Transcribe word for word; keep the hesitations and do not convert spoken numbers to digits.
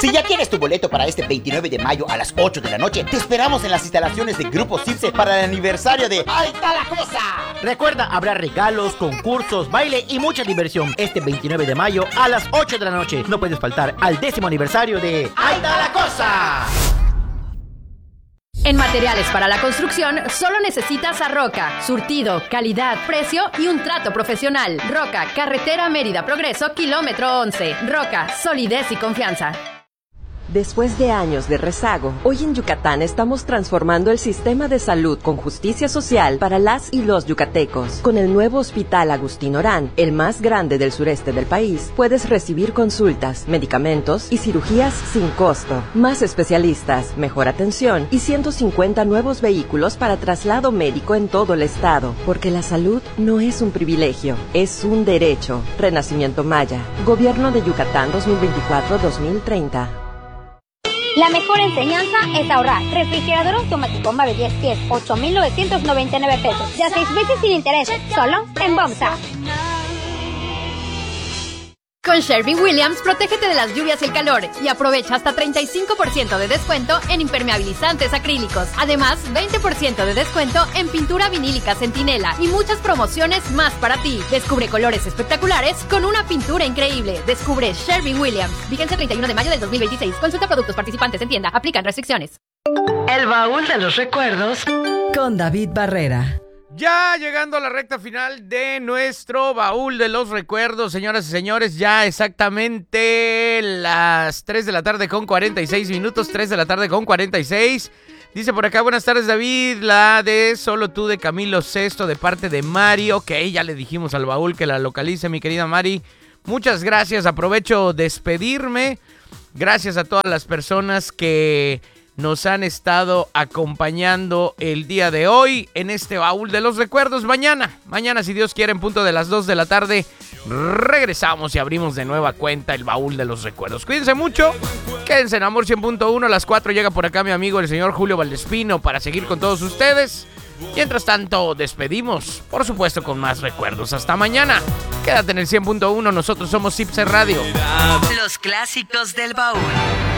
Si ya tienes tu boleto para este veintinueve de mayo a las ocho de la noche, te esperamos en las instalaciones de Grupo Cipse para el aniversario de ¡Ahí está la cosa! Recuerda, habrá regalos, concursos, baile y mucha diversión este veintinueve de mayo a las ocho de la noche. No puedes faltar al décimo aniversario de ¡Ahí está la cosa! En materiales para la construcción, solo necesitas a Roca. Surtido, calidad, precio y un trato profesional. Roca, carretera Mérida Progreso, kilómetro once. Roca, solidez y confianza. Después de años de rezago, hoy en Yucatán estamos transformando el sistema de salud con justicia social para las y los yucatecos. Con el nuevo Hospital Agustín Orán, el más grande del sureste del país, puedes recibir consultas, medicamentos y cirugías sin costo. Más especialistas, mejor atención y ciento cincuenta nuevos vehículos para traslado médico en todo el estado. Porque la salud no es un privilegio, es un derecho. Renacimiento Maya. Gobierno de Yucatán dos mil veinticuatro a dos mil treinta. La mejor enseñanza es ahorrar. Refrigerador automático Mave diez pies, ocho mil novecientos noventa y nueve pesos. Ya seis meses sin intereses, solo en Bomsa. Con Sherwin-Williams, protégete de las lluvias y el calor y aprovecha hasta treinta y cinco por ciento de descuento en impermeabilizantes acrílicos. Además, veinte por ciento de descuento en pintura vinílica Centinela y muchas promociones más para ti. Descubre colores espectaculares con una pintura increíble. Descubre Sherwin-Williams. Vigencia treinta y uno de mayo del dos mil veintiséis. Consulta productos participantes en tienda. Aplican restricciones. El baúl de los recuerdos con David Barrera. Ya llegando a la recta final de nuestro baúl de los recuerdos, señoras y señores, ya exactamente las tres de la tarde con cuarenta y seis minutos, tres de la tarde con cuarenta y seis. Dice por acá, buenas tardes David, la de Solo Tú de Camilo Sesto de parte de Mari. Ok, ya le dijimos al baúl que la localice, mi querida Mari. Muchas gracias, aprovecho despedirme. Gracias a todas las personas que nos han estado acompañando el día de hoy en este baúl de los recuerdos. Mañana, mañana si Dios quiere en punto de las dos de la tarde, regresamos y abrimos de nueva cuenta el baúl de los recuerdos. Cuídense mucho, quédense en Amor cien punto uno, a las cuatro llega por acá mi amigo el señor Julio Valdespino para seguir con todos ustedes. Mientras tanto, despedimos, por supuesto con más recuerdos. Hasta mañana, quédate en el cien punto uno, nosotros somos Cipse Radio. Los clásicos del baúl.